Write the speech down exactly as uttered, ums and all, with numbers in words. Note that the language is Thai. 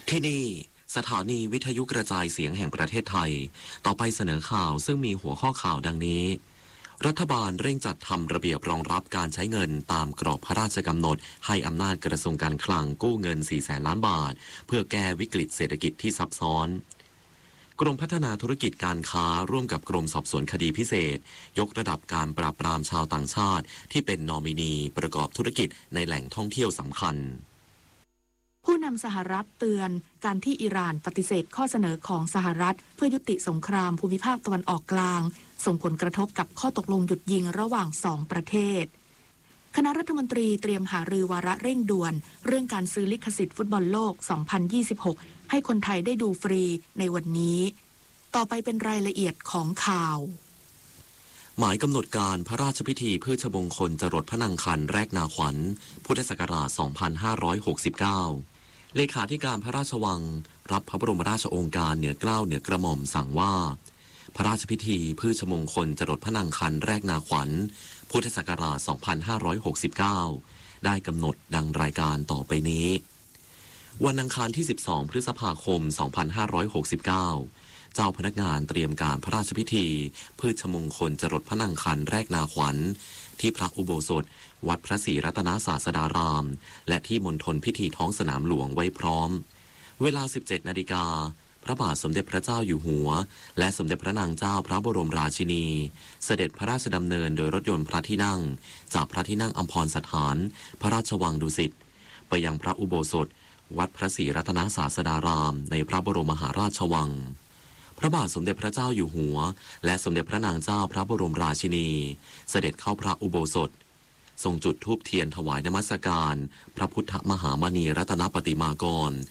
ที่นี่สถานีวิทยุกระจายเสียงแห่งประเทศไทยต่อไปเสนอข่าวซึ่งมีหัวข้อข่าวดังนี้รัฐบาลเร่งจัดทำระเบียบรองรับการใช้เงินตามกรอบพระราชกำหนดให้อำนาจกระทรวงการคลังกู้เงินสี่แสนล้านบาทเพื่อแก้วิกฤตเศรษฐกิจที่ซับซ้อนกรมพัฒนาธุรกิจการค้าร่วมกับกรมสอบสวนคดีพิเศษยกระดับการปราบปรามชาวต่างชาติที่เป็นนอมินีประกอบธุรกิจในแหล่งท่องเที่ยวสำคัญผู้นำสหรัฐเตือนการที่อิหร่านปฏิเสธข้อเสนอของสหรัฐเพื่อยุติสงครามภูมิภาคตะวันออกกลางส่งผลกระทบกับข้อตกลงหยุดยิงระหว่างสองประเทศคณะรัฐมนตรีเตรียมหารือวาระเร่งด่วนเรื่องการซื้อลิขสิทธิ์ฟุตบอลโลก สองพันยี่สิบหก ให้คนไทยได้ดูฟรีในวันนี้ต่อไปเป็นรายละเอียดของข่าวหมายกำหนดการพระราชพิธีพืชมงคลจรดพระนางคันแรกนาขวัญพุทธศักราช สองพันห้าร้อยหกสิบเก้า เลขาธิการพระราชวังรับพระบรมราชโองการเหนือเกล้าเหนือกระหม่อมสั่งว่าพระราชพิธีพืชมงคลจรดพระนางคันแรกนาขวัญพุทธศักราช สองพันห้าร้อยหกสิบเก้า ได้กำหนดดังรายการต่อไปนี้วันอังคารที่ สิบสอง พฤษภาคม สองพันห้าร้อยหกสิบเก้าเจ้าพนักงานเตรียมการพระราชพิธีพืชมงคลจรดพระนางคันแรกนาขวัญที่พระอุโบสถวัดพระศรีรัตนศาสดารามและที่มณฑลพิธีท้องสนามหลวงไว้พร้อมเวลา สิบเจ็ด นาฬิกาพระบาทสมเด็จพระเจ้าอยู่หัวและสมเด็จพระนางเจ้าพระบรมราชินีเสด็จพระราชดำเนินโดยรถยนต์พระที่นั่งจากพระที่นั่งอัมพรสถานพระราชวังดุสิตไปยังพระอุโบสถวัดพระศรีรัตนศาสดารามในพระบรมมหาราชวังพระบาทสมเด็จพระเจ้าอยู่หัวและสมเด็จพระนางเจ้าพระบรมราชินีเสด็จเข้าพระอุโบสถทรงจุดธูปเทียนถวายนมัสการพระพุทธมหามณีรัตนปฏิมากร